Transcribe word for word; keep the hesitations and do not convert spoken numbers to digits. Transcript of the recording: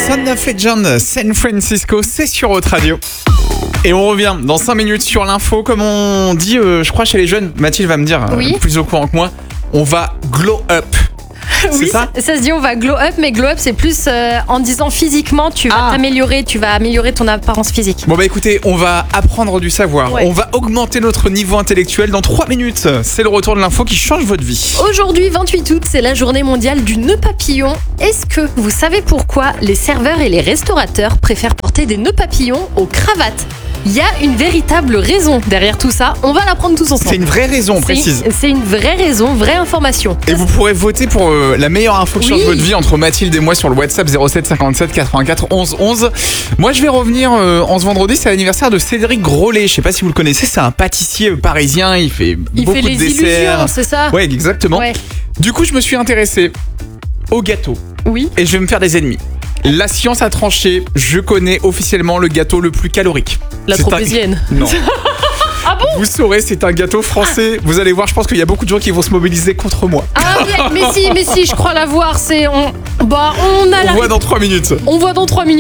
Son of Legend, San Francisco, c'est sur Haute Radio. Et on revient dans cinq minutes sur l'info. Comme on dit, euh, je crois chez les jeunes, Mathilde va me dire, Oui. euh, plus au courant que moi, on va glow up. Oui, C'est ça ça se dit on va glow up, mais glow up c'est plus euh, en disant physiquement tu vas Ah. t'améliorer, tu vas améliorer ton apparence physique. Bon bah écoutez, on va apprendre du savoir. Ouais. On va augmenter notre niveau intellectuel dans trois minutes. C'est le retour de l'info qui change votre vie. Aujourd'hui, vingt-huit août, c'est la journée mondiale du nœud papillon. Est-ce que vous savez pourquoi les serveurs et les restaurateurs préfèrent porter des nœuds papillons aux cravates ? Il y a une véritable raison derrière tout ça. On va l'apprendre tous ensemble. C'est une vraie raison, C'est- précise. C'est une vraie raison, vraie information. Et vous pourrez voter pour euh, la meilleure info qui Oui. change votre vie entre Mathilde et moi sur le WhatsApp zéro sept cinquante-sept quatre-vingt-quatre onze onze. Moi je vais revenir euh, en ce vendredi, c'est l'anniversaire de Cédric Grolet. Je sais pas si vous le connaissez, c'est un pâtissier parisien, il fait Il beaucoup fait les de desserts. illusions, c'est ça ? Ouais, exactement. Ouais. Du coup, je me suis intéressé au gâteau Oui. et je vais me faire des ennemis. La science a tranché, je connais officiellement le gâteau le plus calorique. La C'est un- tropézienne. Non. Ah bon ? Vous saurez, c'est un gâteau français. Vous allez voir, je pense qu'il y a beaucoup de gens qui vont se mobiliser contre moi. Ah oui, mais si, mais si, je crois l'avoir. C'est on, bah on a On la. voit dans trois minutes. On voit dans trois minutes.